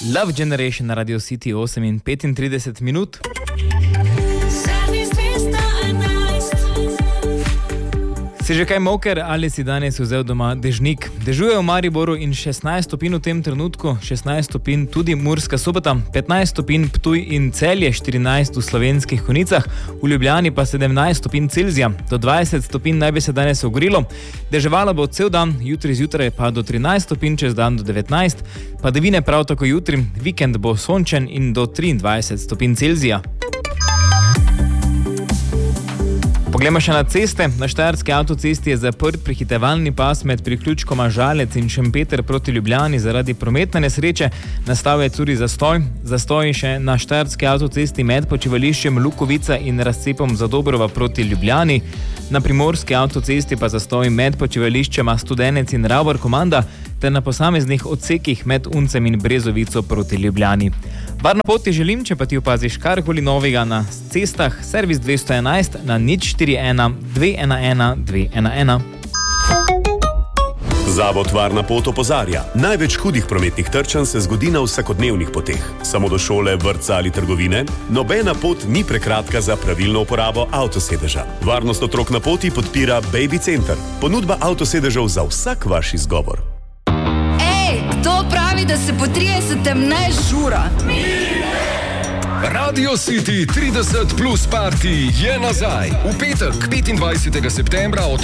Love Generation na Radio City 8:35 minut. Si že kaj moker ali si danes vzel doma dežnik? Dežuje v Mariboru in 16 stopinj v tem trenutku, 16 stopinj tudi Murska Sobota, 15 stopinj Ptuj in Celje, 14 v Slovenskih Konjicah, v Ljubljani pa 17 stopinj Celzija, do 20 stopinj naj bi se danes ogrilo. Deževalo bo cel dan, jutri zjutraj pa do 13 stopinj, čez dan do 19, padavine prav tako jutri, vikend bo sončen in do 23 stopinj Celzija. Poglejmo še na ceste. Na Štajerski avtocesti je zaprt prehitevalni pas med priključkoma Žalec in Šempeter proti Ljubljani zaradi prometne nesreče. Nastal je tudi zastoj. Zastoj še na Štajerski avtocesti med počivališčem Lukovica in razcepom Zadobrova proti Ljubljani. Na Primorski avtocesti pa zastoj med počivališčema Studenec in Ravor Komanda ter na posameznih odsekih med Uncem in Brezovico proti Ljubljani. Varno pot ti želim, če pa ti opaziš karkoli novega na cestah, servis 211 na 041 211 211. Zavod Varna pot opozarja. Največ hudih prometnih trčanj se zgodi na vsakodnevnih poteh. Samo do šole, vrtca ali trgovine. Nobena pot ni prekratka za pravilno uporabo avtosedeža. Varnost otrok na poti podpira Baby Center. Ponudba avtosedežev za vsak vaš izgovor. Kdo pravi, da se po 30. ne žura? Radio City 30 plus party je nazaj. V petek, 25. septembra od